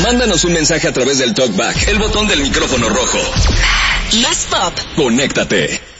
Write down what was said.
Mándanos un mensaje a través del TalkBack, el botón del micrófono rojo. Más pop. Conéctate.